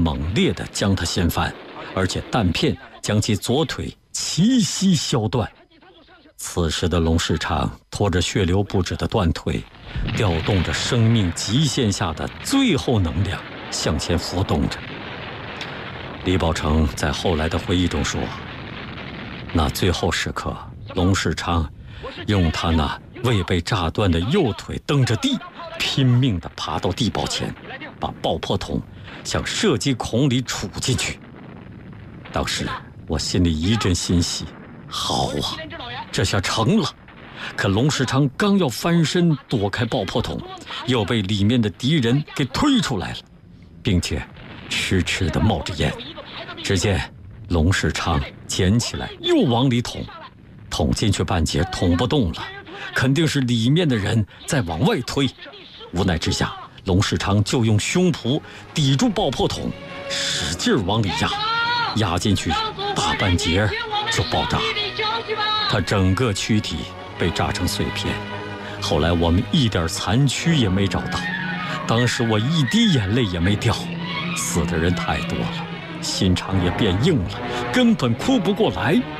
猛烈地将他掀翻，而且弹片将其左腿齐膝削断。此时的龙世昌拖着血流不止的断腿，调动着生命极限下的最后能量向前浮动着。李宝成在后来的回忆中说，那最后时刻，龙世昌用他那未被炸断的右腿蹬着地，拼命地爬到地堡前，把爆破筒向射击孔里杵进去。当时我心里一阵欣喜，好啊，这下成了。可龙世昌刚要翻身躲开爆破筒，又被里面的敌人给推出来了，并且痴痴地冒着烟。只见龙世昌捡起来又往里捅，捅进去半截捅不动了，肯定是里面的人在往外推。无奈之下，龙世昌就用胸脯抵住爆破筒，使劲往里压，压进去大半截就爆炸，他整个躯体被炸成碎片。后来我们一点残躯也没找到，当时我一滴眼泪也没掉，死的人太多了，心肠也变硬了，根本哭不过来。